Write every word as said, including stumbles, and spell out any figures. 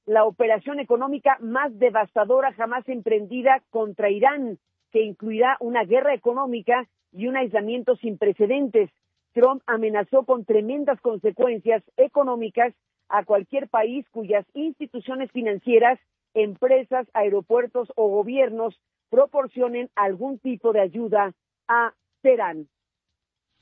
la operación económica más devastadora jamás emprendida contra Irán, que incluirá una guerra económica y un aislamiento sin precedentes. Trump amenazó con tremendas consecuencias económicas a cualquier país cuyas instituciones financieras, empresas, aeropuertos o gobiernos proporcionen algún tipo de ayuda a Teherán.